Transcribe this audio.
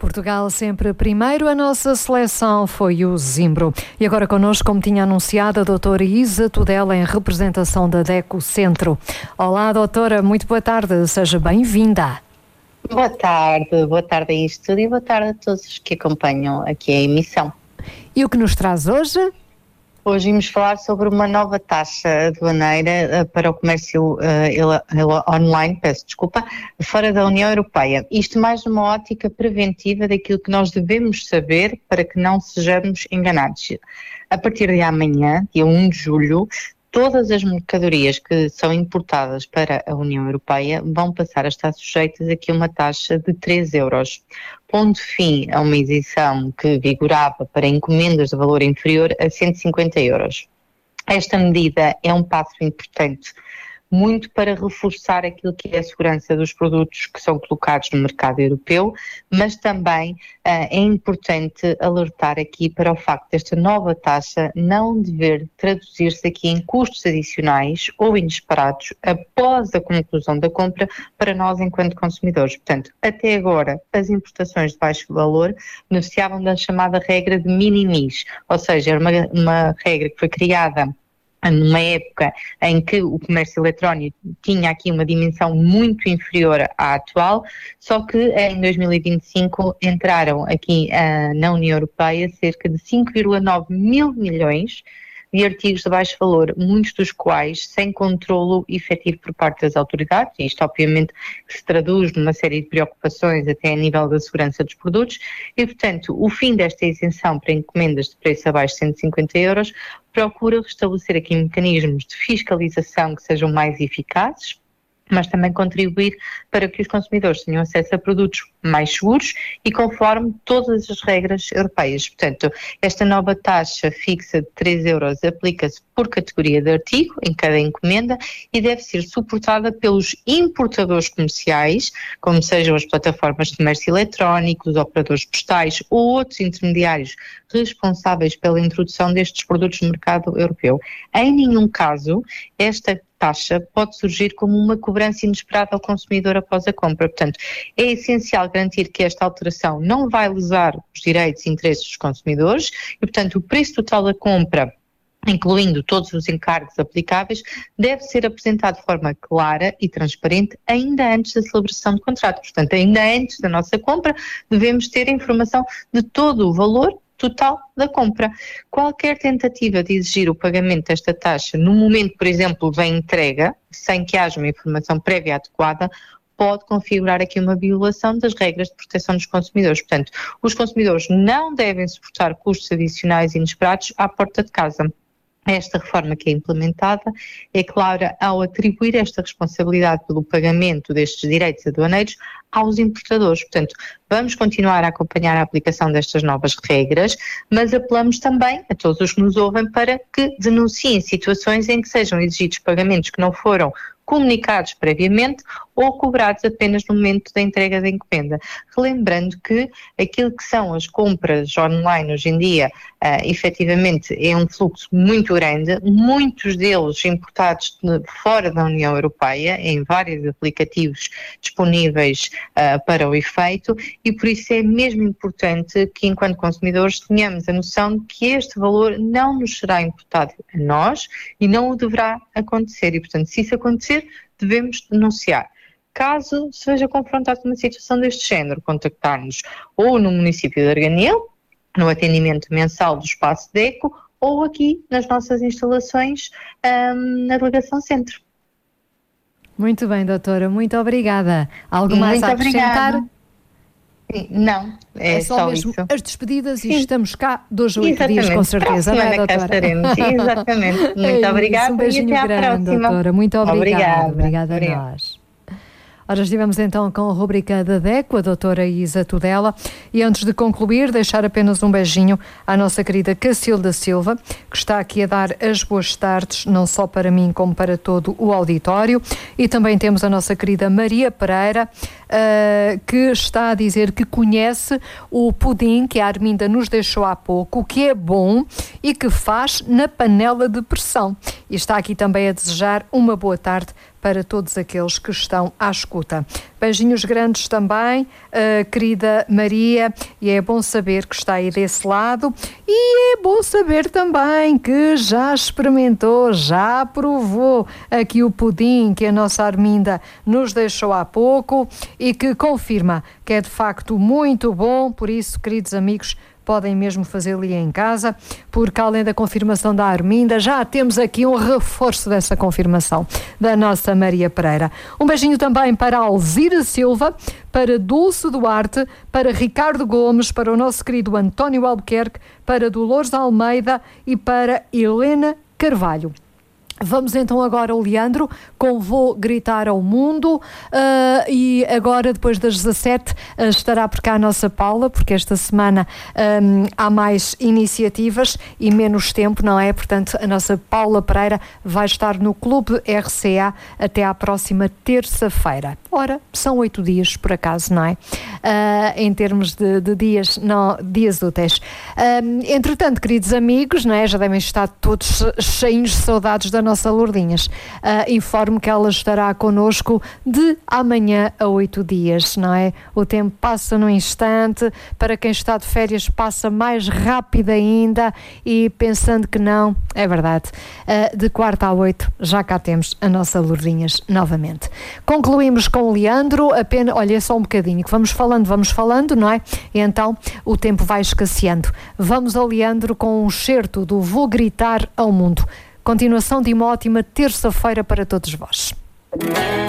Portugal sempre primeiro, a nossa seleção foi o Zimbro. E agora connosco, como tinha anunciado, a doutora Isa Tudela, em representação da DECO Centro. Olá, doutora, muito boa tarde, seja bem-vinda. Boa tarde a isto tudo e boa tarde a todos que acompanham aqui a emissão. E o que nos traz hoje? Hoje vamos falar sobre uma nova taxa aduaneira para o comércio online, fora da União Europeia. Isto mais numa ótica preventiva daquilo que nós devemos saber para que não sejamos enganados. A partir de amanhã, dia 1 de julho, todas as mercadorias que são importadas para a União Europeia vão passar a estar sujeitas aqui a uma taxa de 3 euros. Pondo fim a uma isenção que vigorava para encomendas de valor inferior a 150 euros. Esta medida é um passo importante, muito para reforçar aquilo que é a segurança dos produtos que são colocados no mercado europeu, mas também é importante alertar aqui para o facto desta nova taxa não dever traduzir-se aqui em custos adicionais ou inesperados após a conclusão da compra para nós enquanto consumidores. Portanto, até agora, as importações de baixo valor beneficiavam da chamada regra de minimis, ou seja, era uma regra que foi criada numa época em que o comércio eletrónico tinha aqui uma dimensão muito inferior à atual, só que em 2025 entraram aqui na União Europeia cerca de 5,9 mil milhões de artigos de baixo valor, muitos dos quais sem controlo efetivo por parte das autoridades, e isto obviamente que se traduz numa série de preocupações até a nível da segurança dos produtos, e portanto o fim desta isenção para encomendas de preço abaixo de 150 euros procura restabelecer aqui mecanismos de fiscalização que sejam mais eficazes, mas também contribuir para que os consumidores tenham acesso a produtos mais seguros e conforme todas as regras europeias. Portanto, esta nova taxa fixa de 3 euros aplica-se por categoria de artigo em cada encomenda e deve ser suportada pelos importadores comerciais, como sejam as plataformas de comércio eletrónico, os operadores postais ou outros intermediários responsáveis pela introdução destes produtos no mercado europeu. Em nenhum caso, esta taxa pode surgir como uma cobrança inesperada ao consumidor após a compra. Portanto, é essencial garantir que esta alteração não vai lesar os direitos e interesses dos consumidores e, portanto, o preço total da compra, incluindo todos os encargos aplicáveis, deve ser apresentado de forma clara e transparente ainda antes da celebração do contrato. Portanto, ainda antes da nossa compra, devemos ter a informação de todo o valor total da compra. Qualquer tentativa de exigir o pagamento desta taxa no momento, por exemplo, da entrega, sem que haja uma informação prévia adequada, pode configurar aqui uma violação das regras de proteção dos consumidores. Portanto, os consumidores não devem suportar custos adicionais inesperados à porta de casa. Esta reforma que é implementada é clara ao atribuir esta responsabilidade pelo pagamento destes direitos aduaneiros aos importadores. Portanto, vamos continuar a acompanhar a aplicação destas novas regras, mas apelamos também a todos os que nos ouvem para que denunciem situações em que sejam exigidos pagamentos que não foram comunicados previamente ou cobrados apenas no momento da entrega da encomenda. Relembrando que aquilo que são as compras online hoje em dia, efetivamente é um fluxo muito grande, muitos deles importados fora da União Europeia, em vários aplicativos disponíveis para o efeito, e por isso é mesmo importante que, enquanto consumidores, tenhamos a noção de que este valor não nos será imputado a nós e não o deverá acontecer. E, portanto, se isso acontecer, devemos denunciar. Caso seja confrontado com uma situação deste género, contactar-nos ou no município de Arganil, no atendimento mensal do Espaço DECO, ou aqui nas nossas instalações na Delegação Centro. Muito bem, doutora, muito obrigada. Algo mais a acrescentar? Obrigada. Não, é só mesmo isso. As despedidas. Sim. E estamos cá 2 a 8 dias, com certeza, não é, doutora? Cá estaremos. Exatamente. Muito obrigada. Um beijinho e até grande, à próxima. doutora. Muito obrigada. Obrigada a nós. Ora, estivemos então com a rubrica da DECO, a doutora Isa Tudela, e antes de concluir, deixar apenas um beijinho à nossa querida Cacilda Silva, que está aqui a dar as boas tardes, não só para mim como para todo o auditório, e também temos a nossa querida Maria Pereira, que está a dizer que conhece o pudim que a Arminda nos deixou há pouco, que é bom e que faz na panela de pressão. E está aqui também a desejar uma boa tarde para todos aqueles que estão à escuta. Beijinhos grandes também, querida Maria, e é bom saber que está aí desse lado, e é bom saber também que já experimentou, já provou aqui o pudim que a nossa Arminda nos deixou há pouco e que confirma que é de facto muito bom. Por isso, queridos amigos, podem mesmo fazê-lo em casa, porque além da confirmação da Arminda, já temos aqui um reforço dessa confirmação da nossa Maria Pereira. Um beijinho também para Alzira Silva, para Dulce Duarte, para Ricardo Gomes, para o nosso querido António Albuquerque, para Dolores Almeida e para Helena Carvalho. Vamos então agora ao Leandro com Vou Gritar ao Mundo, e agora depois das 17 estará por cá a nossa Paula, porque esta semana há mais iniciativas e menos tempo, não é? Portanto, a nossa Paula Pereira vai estar no Clube RCA até à próxima terça-feira. Ora, são 8 dias por acaso, não é? Em termos de dias, não, dias úteis. Entretanto, queridos amigos, não é? Já devem estar todos cheios de saudades da nossa Lourdinhas. Informo que ela estará connosco de amanhã a 8 dias, não é? O tempo passa num instante, para quem está de férias passa mais rápido ainda, e pensando que não, é verdade, de quarta a 8 já cá temos a nossa Lourdinhas novamente. Concluímos com o Leandro, apenas, olha, só um bocadinho, que vamos falando, não é? E então o tempo vai escasseando. Vamos ao Leandro com um certo do Vou Gritar ao Mundo. Continuação de uma ótima terça-feira para todos vós.